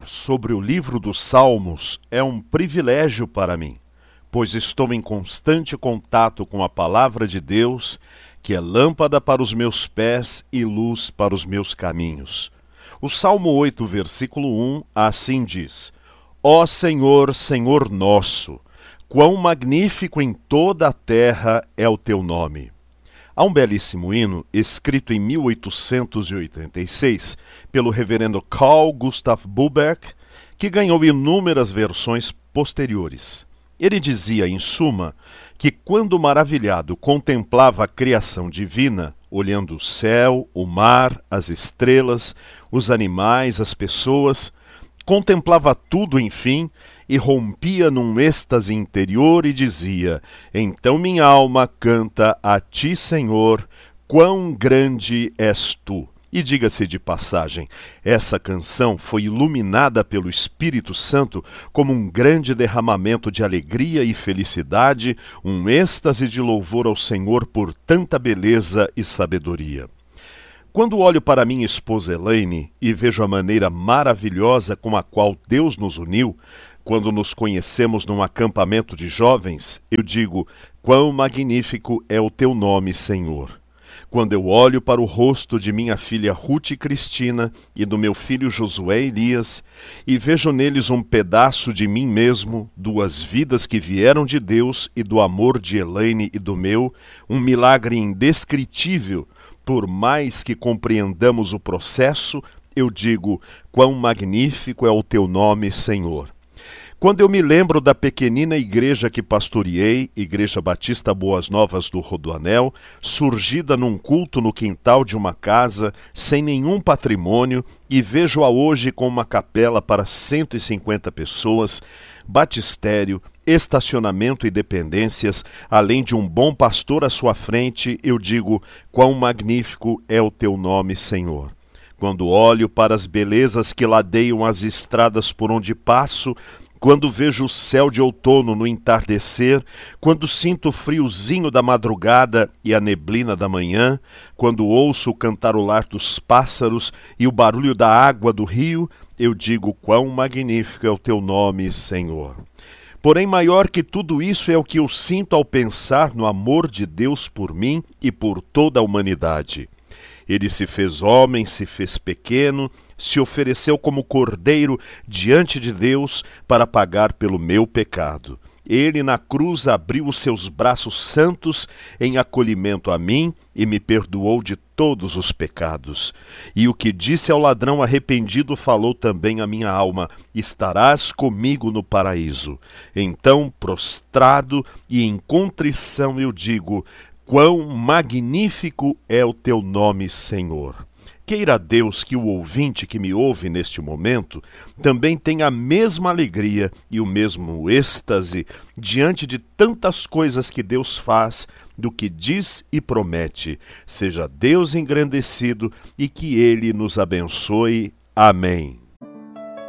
sobre o livro dos Salmos é um privilégio para mim, pois estou em constante contato com a palavra de Deus, que é lâmpada para os meus pés e luz para os meus caminhos. O Salmo 8, versículo 1, assim diz: Ó Senhor, Senhor nosso, quão magnífico em toda a terra é o teu nome. Há um belíssimo hino, escrito em 1886, pelo reverendo Carl Gustav Bubeck, que ganhou inúmeras versões posteriores. Ele dizia, em suma, que quando maravilhado contemplava a criação divina, olhando o céu, o mar, as estrelas, os animais, as pessoas, contemplava tudo, enfim, e rompia num êxtase interior e dizia: então minha alma canta a ti, Senhor, quão grande és tu. E diga-se de passagem, essa canção foi iluminada pelo Espírito Santo como um grande derramamento de alegria e felicidade, um êxtase de louvor ao Senhor por tanta beleza e sabedoria. Quando olho para minha esposa Elaine e vejo a maneira maravilhosa com a qual Deus nos uniu, quando nos conhecemos num acampamento de jovens, eu digo: quão magnífico é o teu nome, Senhor. Quando eu olho para o rosto de minha filha Ruth Cristina e do meu filho Josué Elias, e vejo neles um pedaço de mim mesmo, duas vidas que vieram de Deus e do amor de Elaine e do meu, um milagre indescritível. Por mais que compreendamos o processo, eu digo: quão magnífico é o teu nome, Senhor. Quando eu me lembro da pequenina igreja que pastoreei, Igreja Batista Boas Novas do Rodoanel, surgida num culto no quintal de uma casa, sem nenhum patrimônio, e vejo-a hoje com uma capela para 150 pessoas, batistério, estacionamento e dependências, além de um bom pastor à sua frente, eu digo: quão magnífico é o teu nome, Senhor. Quando olho para as belezas que ladeiam as estradas por onde passo, quando vejo o céu de outono no entardecer, quando sinto o friozinho da madrugada e a neblina da manhã, quando ouço o cantarolar dos pássaros e o barulho da água do rio, eu digo: quão magnífico é o teu nome, Senhor. Porém, maior que tudo isso é o que eu sinto ao pensar no amor de Deus por mim e por toda a humanidade. Ele se fez homem, se fez pequeno, se ofereceu como cordeiro diante de Deus para pagar pelo meu pecado. Ele na cruz abriu os seus braços santos em acolhimento a mim e me perdoou de todos os pecados. E o que disse ao ladrão arrependido falou também à minha alma: estarás comigo no paraíso. Então, prostrado e em contrição, eu digo: quão magnífico é o teu nome, Senhor. Queira Deus que o ouvinte que me ouve neste momento também tenha a mesma alegria e o mesmo êxtase diante de tantas coisas que Deus faz, do que diz e promete. Seja Deus engrandecido e que Ele nos abençoe. Amém.